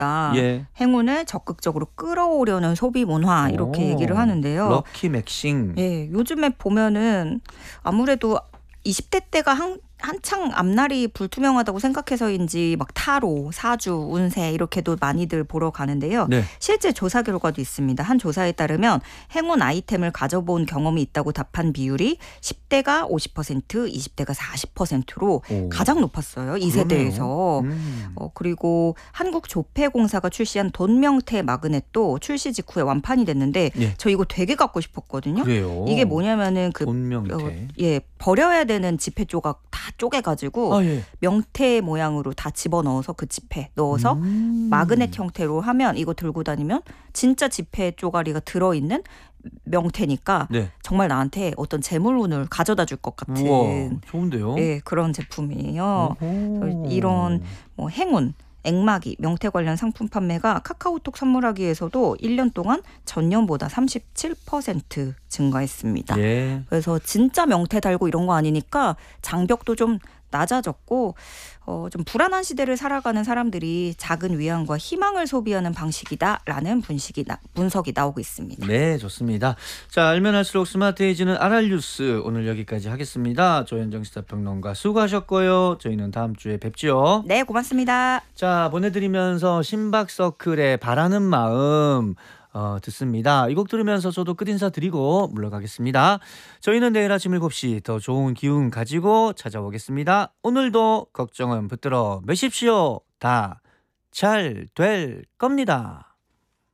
있다. 예. 행운을 적극적으로 끌어오려는 소비 문화 이렇게 얘기를 하는데요. 럭키 맥싱. 예, 요즘에 보면은 아무래도 20대 때가 한창 앞날이 불투명하다고 생각해서인지 막 타로, 사주, 운세 이렇게도 많이들 보러 가는데요. 네. 실제 조사 결과도 있습니다. 한 조사에 따르면 행운 아이템을 가져본 경험이 있다고 답한 비율이 10대가 50%, 20대가 40%로 가장 높았어요. 이 세대에서. 그리고 한국조폐공사가 출시한 돈명태 마그넷도 출시 직후에 완판이 됐는데 예. 저 이거 되게 갖고 싶었거든요. 그래요. 이게 뭐냐면은 돈명태. 버려야 되는 지폐 조각 다 쪼개가지고 예. 명태 모양으로 다 집어넣어서 그 지폐 넣어서 마그넷 형태로 하면 이거 들고 다니면 진짜 지폐 쪼가리가 들어있는 명태니까 네. 정말 나한테 어떤 재물운을 가져다 줄 것 같은 우와, 좋은데요. 예, 그런 제품이에요. 이런 뭐 행운, 액마기, 명태 관련 상품 판매가 카카오톡 선물하기에서도 1년 동안 전년보다 37% 증가했습니다. 예. 그래서 진짜 명태 달고 이런 거 아니니까 장벽도 좀 낮아졌고 좀 불안한 시대를 살아가는 사람들이 작은 위안과 희망을 소비하는 방식이다라는 분석이 나오고 있습니다. 네, 좋습니다. 자, 알면 할수록 스마트해지는 RR뉴스 오늘 여기까지 하겠습니다. 조현정 시사평론가 수고하셨고요. 저희는 다음 주에 뵙죠. 네, 고맙습니다. 자, 보내드리면서 신박서클의 바라는 마음 듣습니다. 이 곡 들으면서 저도 끝인사 드리고 물러가겠습니다. 저희는 내일 아침 7시 더 좋은 기운 가지고 찾아오겠습니다. 오늘도 걱정은 붙들어 매십시오. 다 잘 될 겁니다.